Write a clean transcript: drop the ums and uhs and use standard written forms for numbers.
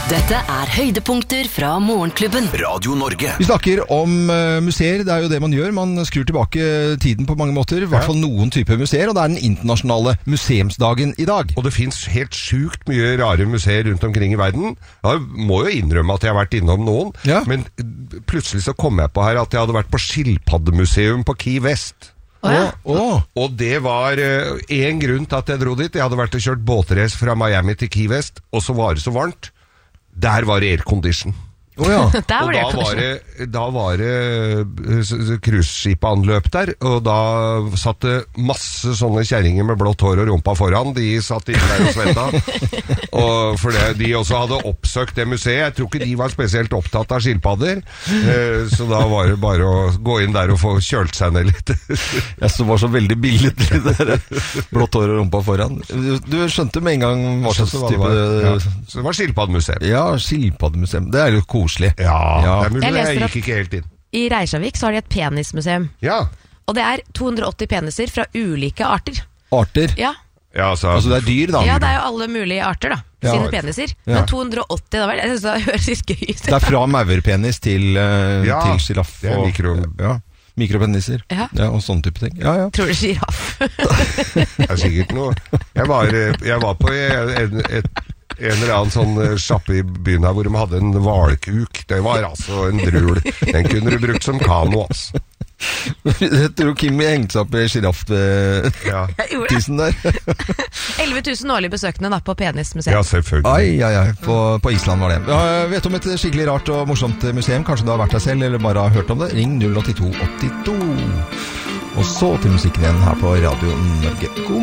Dette høydepunkter fra Morgenklubben. Radio Norge. Vi snakker om museer, det jo det man gjør. Man skrur tilbake tiden på mange måter, i hvert fall noen typer museer, og det den internasjonale museumsdagen i dag. Og det finnes helt sykt mye rare museer rundt omkring i verden. Jeg må jo innrømme at jeg har vært innom noen, men plutselig så kom jeg på her at jeg hadde vært på Skilpaddemuseum på Key West. Og det var en grunn til at jeg dro dit. Jeg hadde vært og kjørt båtreis fra Miami til Key West, og så var det så varmt. Der var det aircondition. Og da var det cruiseskip-anløp der, og da satt det masse sånne kjerringer med blått hår og rumpa foran. De satt inne der og svetta. Og for de også hadde oppsøkt det museet. Jeg tror ikke de var spesielt opptatt av skilpadder, så da var det bare å gå inn der og få kjølt seg ned litt. Jeg så var så veldig billedlig der. Blått hår og rumpa foran. Du skjønte med en gang hva slags type... Så det var skilpaddemuseum. Ja, skilpaddemuseum. Det jo koselig. Ja, det mulig. Jeg gikk ikke helt inn. I Reykjavik så har de et penismuseum. Ja. Og det 280 peniser fra ulike arter. Arter? Ja. Altså det dyr, da? Ja, det jo alle mulige arter, da. Sine peniser. Men 280, da vel? Jeg synes det høres litt gøy ut. Det fra maurpenis til giraff. Ja, mikropeniser. Ja, og sånne type ting. Ja. Tror du giraff? Det sikkert noe. Jeg var på en eller annen sånn sjappe i byen her hvor de hadde en hvalkuk. Det var altså en drul. Den kunne du brukt som kano, altså. Jeg tror Kimi hengte seg opp i giraff-tisen der. 11 000 årlige besøkende da på penismuseet. Ja, selvfølgelig. På Island var det. Vet om et skikkelig rart og morsomt museum. Kanskje du har vært der selv, eller bare har hørt om det. Ring 08282. Og så til musikken igjen her på Radio Norge. God